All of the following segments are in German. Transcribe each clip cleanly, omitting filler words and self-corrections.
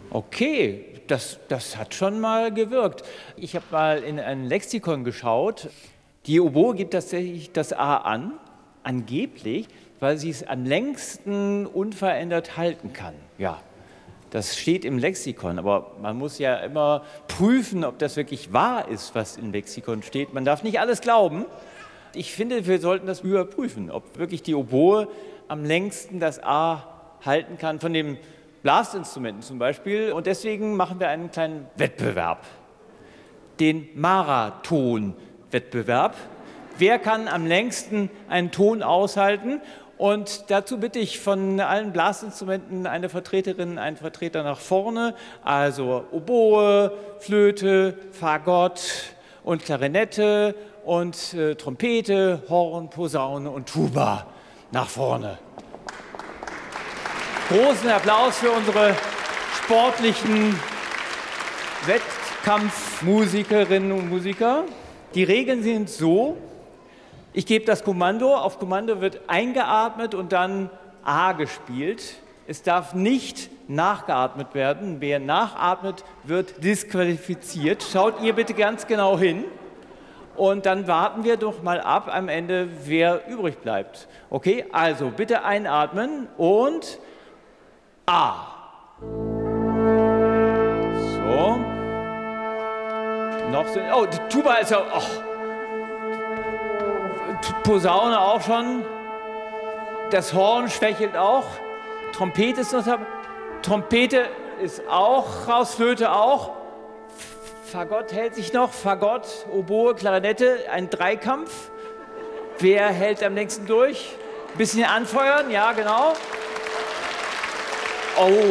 Okay, das hat schon mal gewirkt. Ich habe mal in ein Lexikon geschaut. Die Oboe gibt tatsächlich das A an, angeblich, weil sie es am längsten unverändert halten kann. Ja, das steht im Lexikon, aber man muss ja immer prüfen, ob das wirklich wahr ist, was im Lexikon steht. Man darf nicht alles glauben. Ich finde, wir sollten das überprüfen, ob wirklich die Oboe am längsten das A halten kann, von den Blasinstrumenten zum Beispiel. Und deswegen machen wir einen kleinen Wettbewerb, den Marathon-Wettbewerb. Wer kann am längsten einen Ton aushalten? Und dazu bitte ich von allen Blasinstrumenten eine Vertreterin, einen Vertreter nach vorne, also Oboe, Flöte, Fagott und Klarinette und Trompete, Horn, Posaune und Tuba nach vorne. Großen Applaus für unsere sportlichen Wettkampfmusikerinnen und Musiker. Die Regeln sind so: Ich gebe das Kommando, auf Kommando wird eingeatmet und dann A gespielt. Es darf nicht nachgeatmet werden. Wer nachatmet, wird disqualifiziert. Schaut ihr bitte ganz genau hin. Und dann warten wir doch mal ab am Ende, wer übrig bleibt. Okay, also bitte einatmen und A. So. Noch so. Oh, die Tuba ist ja. Oh. Posaune auch schon. Das Horn schwächelt auch. Trompete ist noch dabei. Trompete ist auch raus, Flöte auch. Fagott hält sich noch. Fagott, Oboe, Klarinette, ein Dreikampf. Wer hält am längsten durch? Ein bisschen anfeuern, ja, genau. Oh.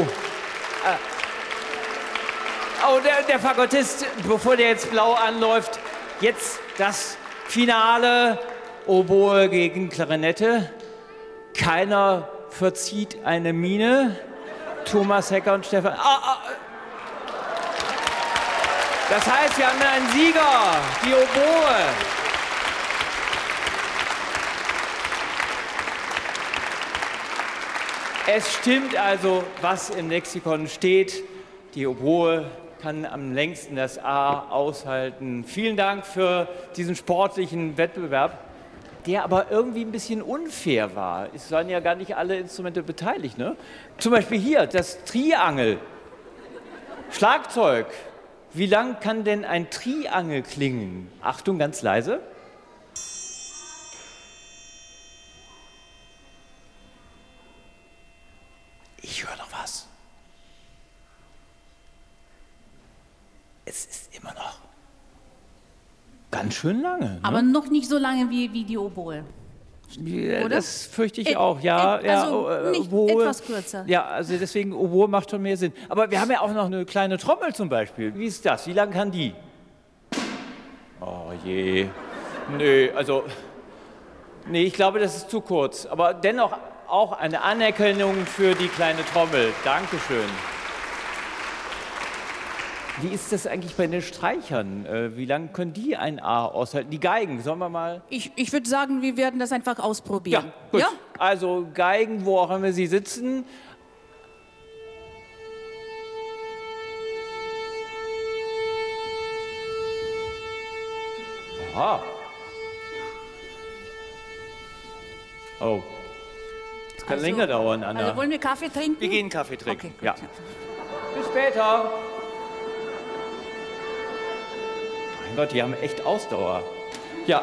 Oh, der Fagottist, bevor der jetzt blau anläuft, jetzt das Finale. Oboe gegen Klarinette. Keiner verzieht eine Miene. Thomas Hecker und Stefan. Das heißt, wir haben einen Sieger, die Oboe. Es stimmt also, was im Lexikon steht. Die Oboe kann am längsten das A aushalten. Vielen Dank für diesen sportlichen Wettbewerb, der aber irgendwie ein bisschen unfair war. Es waren ja gar nicht alle Instrumente beteiligt, ne? Zum Beispiel hier, das Triangel. Schlagzeug. Wie lang kann denn ein Triangel klingen? Achtung, ganz leise. Ich höre noch was. Es ist immer noch ganz schön lange. Ne? Aber noch nicht so lange wie die Oboe. Oder? Das fürchte ich auch, ja. Also nicht Oboe, etwas kürzer. Ja, also deswegen Oboe macht schon mehr Sinn. Aber wir haben ja auch noch eine kleine Trommel zum Beispiel. Wie ist das? Wie lang kann die? Oh je. Nee, ich glaube, das ist zu kurz. Aber dennoch auch eine Anerkennung für die kleine Trommel. Dankeschön. Wie ist das eigentlich bei den Streichern? Wie lange können die ein A aushalten? Die Geigen, sollen wir mal? Ich würde sagen, wir werden das einfach ausprobieren. Ja, gut. Ja? Also Geigen, wo auch immer sie sitzen. Aha. Oh. Das kann länger dauern, Anna. Also wollen wir Kaffee trinken? Wir gehen Kaffee trinken. Okay, ja. gut. Bis später. Mein Gott, die haben echt Ausdauer. Ja.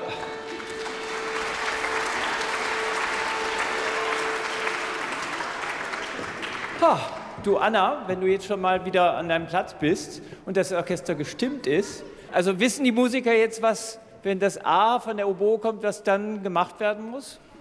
Du Anna, wenn du jetzt schon mal wieder an deinem Platz bist und das Orchester gestimmt ist, also wissen die Musiker jetzt, was, wenn das A von der Oboe kommt, was dann gemacht werden muss?